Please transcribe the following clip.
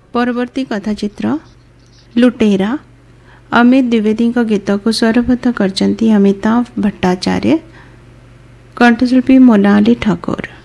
परवर्ती कथाचित्र लुटेरा अमित द्विवेदी गीत को स्वरबद्ध करचंती अमिताभ भट्टाचार्य कंठशिल्पी मोनाली ठाकुर।